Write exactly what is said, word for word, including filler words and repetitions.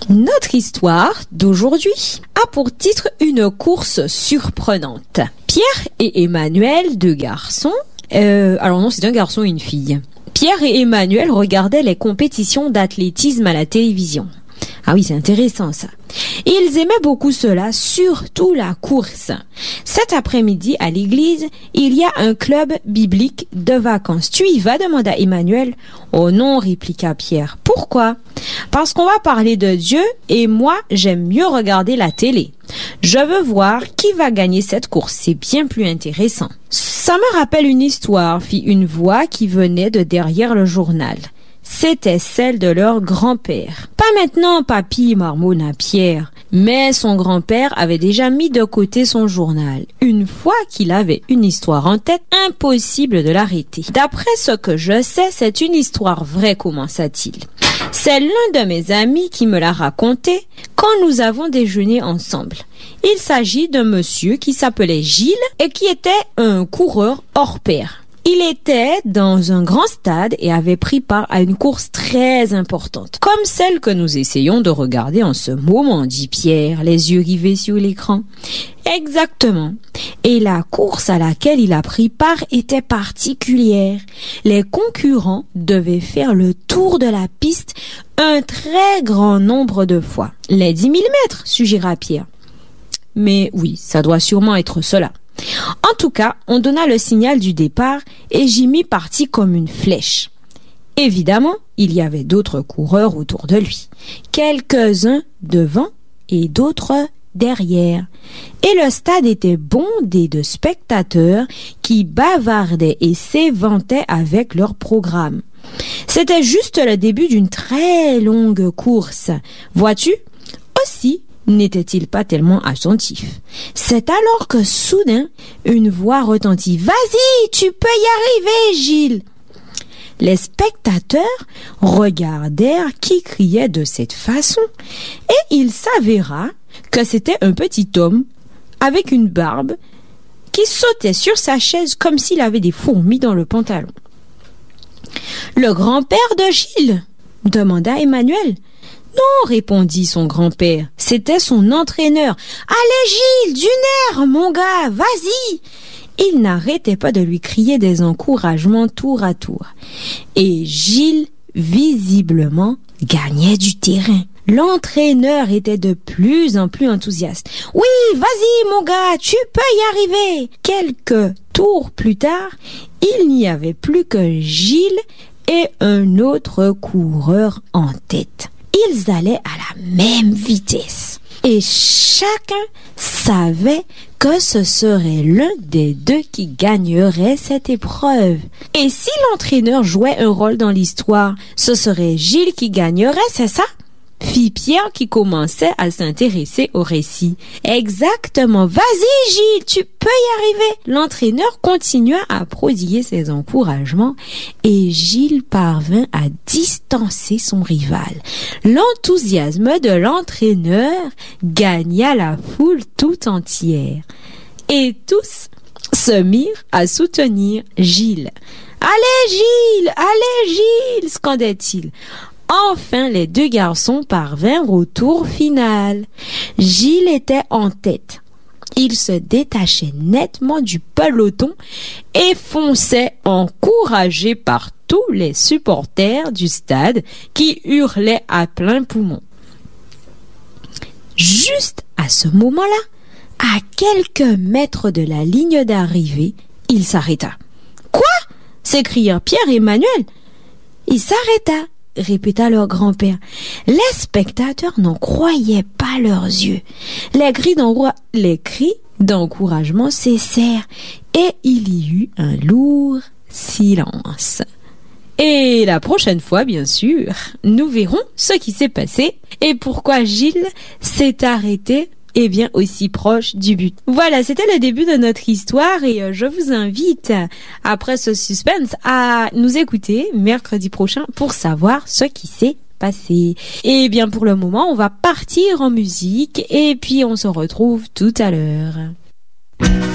Notre histoire d'aujourd'hui a pour titre une course surprenante. Pierre et Emmanuel, deux garçons, euh, alors non, c'est un garçon et une fille. Pierre et Emmanuel regardaient les compétitions d'athlétisme à la télévision. Ah oui, c'est intéressant ça. Ils aimaient beaucoup cela, surtout la course. Cet après-midi, à l'église, il y a un club biblique de vacances. Tu y vas, demanda Emmanuel. Oh non, répliqua Pierre. Pourquoi? Parce qu'on va parler de Dieu et moi, j'aime mieux regarder la télé. Je veux voir qui va gagner cette course, c'est bien plus intéressant. Ça me rappelle une histoire, fit une voix qui venait de derrière le journal. C'était celle de leur grand-père. Pas maintenant, papy, marmonna Pierre. Mais son grand-père avait déjà mis de côté son journal. Une fois qu'il avait une histoire en tête, impossible de l'arrêter. D'après ce que je sais, c'est une histoire vraie, commença-t-il. C'est l'un de mes amis qui me l'a raconté quand nous avons déjeuné ensemble. Il s'agit d'un monsieur qui s'appelait Gilles et qui était un coureur hors pair. Il était dans un grand stade et avait pris part à une course très importante, comme celle que nous essayons de regarder en ce moment, dit Pierre, les yeux rivés sur l'écran. Exactement. Et la course à laquelle il a pris part était particulière. Les concurrents devaient faire le tour de la piste un très grand nombre de fois. Les dix mille mètres, suggéra Pierre. Mais oui, ça doit sûrement être cela. En tout cas, on donna le signal du départ et Jimmy partit comme une flèche. Évidemment, il y avait d'autres coureurs autour de lui, quelques-uns devant et d'autres derrière. Et le stade était bondé de spectateurs qui bavardaient et s'éventaient avec leur programme. C'était juste le début d'une très longue course. Vois-tu? Aussi, n'était-il pas tellement attentif. C'est alors que soudain, une voix retentit. « Vas-y, tu peux y arriver, Gilles !» Les spectateurs regardèrent qui criait de cette façon et il s'avéra que c'était un petit homme avec une barbe qui sautait sur sa chaise comme s'il avait des fourmis dans le pantalon. « Le grand-père de Gilles ?» demanda Emmanuel. Non, répondit son grand-père, c'était son entraîneur. Allez Gilles, du nerf, mon gars, vas-y! Il n'arrêtait pas de lui crier des encouragements tour à tour. Et Gilles, visiblement, gagnait du terrain. L'entraîneur était de plus en plus enthousiaste. Oui, vas-y, mon gars, tu peux y arriver! Quelques tours plus tard, il n'y avait plus que Gilles et un autre coureur en tête. Ils allaient à la même vitesse et chacun savait que ce serait l'un des deux qui gagnerait cette épreuve. Et si l'entraîneur jouait un rôle dans l'histoire, ce serait Gilles qui gagnerait, c'est ça? Fit Pierre qui commençait à s'intéresser au récit. Exactement. Vas-y Gilles, tu peux y arriver. L'entraîneur continua à prodiguer ses encouragements et Gilles parvint à distancer son rival. L'enthousiasme de l'entraîneur gagna la foule tout entière. Et tous se mirent à soutenir Gilles. « Allez Gilles, allez Gilles !» scandait-il. Enfin, les deux garçons parvinrent au tour final. Gilles était en tête. Il se détachait nettement du peloton et fonçait encouragé par tous les supporters du stade qui hurlaient à plein poumon. Juste à ce moment-là, à quelques mètres de la ligne d'arrivée, il s'arrêta. « Quoi ?» s'écrièrent Pierre et Emmanuel. Il s'arrêta, répéta leur grand-père. Les spectateurs n'en croyaient pas leurs yeux. Les cris d'enroi- les cris d'encouragement cessèrent et il y eut un lourd silence. Et la prochaine fois, bien sûr, nous verrons ce qui s'est passé et pourquoi Gilles s'est arrêté et bien aussi proche du but. Voilà, c'était le début de notre histoire et euh, je vous invite, après ce suspense, à nous écouter mercredi prochain pour savoir ce qui s'est passé. Et bien pour le moment, on va partir en musique et puis on se retrouve tout à l'heure.